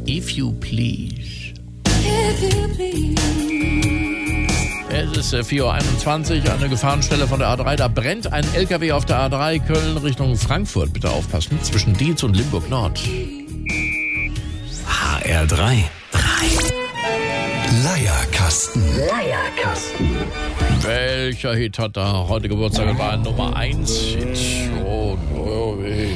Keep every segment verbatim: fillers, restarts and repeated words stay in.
If You Please. If you please. Es ist äh, vier Uhr einundzwanzig, eine Gefahrenstelle von der A drei. Da brennt ein L K W auf der A drei Köln Richtung Frankfurt. Bitte aufpassen, zwischen Dietz und Limburg Nord. H R drei. Leierkasten. Leierkasten. Welcher Hit hat da heute Geburtstag? Das war ein Nummer eins Hit. Oh, oh, weh.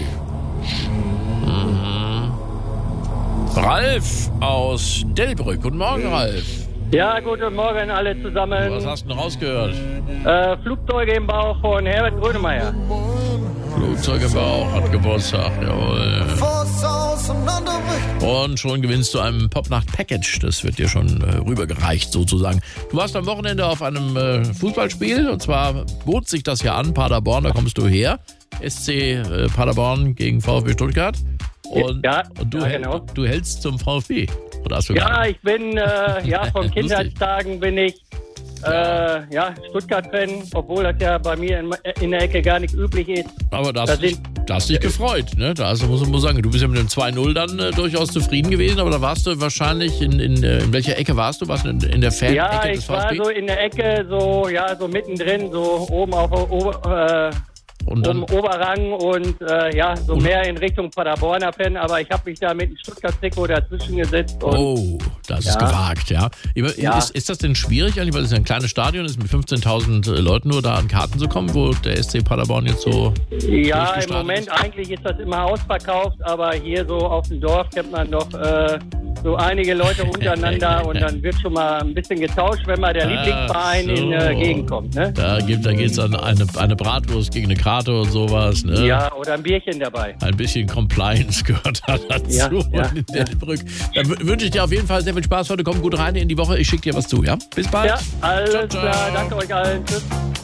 Mhm. Ralf aus Delbrück. Guten Morgen, Ralf. Ja, guten Morgen alle zusammen. Was hast du denn rausgehört? Äh, Flugzeuge im Bauch von Herbert Grönemeyer. Flugzeug im Bauch hat Geburtstag, jawohl. Und schon gewinnst du ein Popnacht-Package. Das wird dir schon äh, rübergereicht, sozusagen. Du warst am Wochenende auf einem äh, Fußballspiel. Und zwar bot sich das ja an, Paderborn, da kommst du her. S C äh, Paderborn gegen VfB Stuttgart. Und, ja, und du, ja, hält, genau. du hältst zum VfB. Oder hast du Ja, gar ich bin, äh, ja, von Kindheitstagen bin ich, äh, ja, Stuttgart-Fan, obwohl das ja bei mir in, in der Ecke gar nicht üblich ist. Aber das, Da hast dich- sind- da hast dich gefreut, ne? Da hast, muss man sagen, du bist ja mit dem zwei null dann äh, durchaus zufrieden gewesen, aber da warst du wahrscheinlich, in, in, äh, in welcher Ecke warst du? Warst du in, in der Fan-Ecke Ja, des ich war VfB? so in der Ecke, so, ja, so mittendrin, so oben auf der Ober, äh, Und dann, um Oberrang und äh, ja, so mehr in Richtung Paderborner Fan, aber ich habe mich da mit dem Stuttgart-Trikot dazwischen gesetzt. Und oh, das ist Ja. gewagt, ja. Ist, Ja. ist das denn schwierig eigentlich, weil es ja ein kleines Stadion ist, mit fünfzehntausend Leuten nur da an Karten zu kommen, wo der S C Paderborn jetzt so Ja, im durchgestartet Moment ist? eigentlich ist das immer ausverkauft, aber hier so auf dem Dorf kennt man doch äh, so einige Leute untereinander und dann wird schon mal ein bisschen getauscht, wenn mal der Ach Lieblingsverein in so. äh, Gegend kommt. Ne? Da, gibt, da geht es an eine, eine Bratwurst gegen eine Karte und sowas. Ne? Ja, oder ein Bierchen dabei. Ein bisschen Compliance gehört da dazu. Ja, ja, in Delbrück. Dann w- wünsche ich dir auf jeden Fall sehr viel Spaß heute. Komm gut rein in die Woche. Ich schicke dir was zu, ja? Bis bald. Ja, alles Ciao, ciao. klar. Danke euch allen. Tschüss.